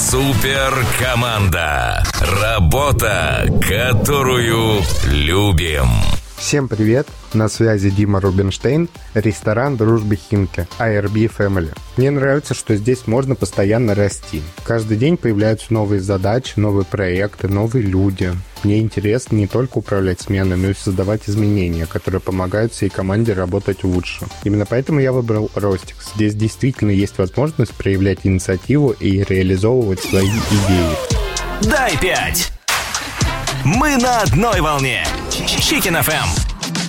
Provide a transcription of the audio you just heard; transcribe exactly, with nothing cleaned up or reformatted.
Суперкоманда. Работа, которую любим. Всем привет! На связи Дима Рубинштейн, ресторан «Дружба Химки», ай ар би Family. Мне нравится, что здесь можно постоянно расти. Каждый день появляются новые задачи, новые проекты, новые люди. Мне интересно не только управлять сменами, но и создавать изменения, которые помогают всей команде работать лучше. Именно поэтому я выбрал Ростикс. Здесь действительно есть возможность проявлять инициативу и реализовывать свои идеи. Дай пять! Мы на одной волне. Chicken эф эм.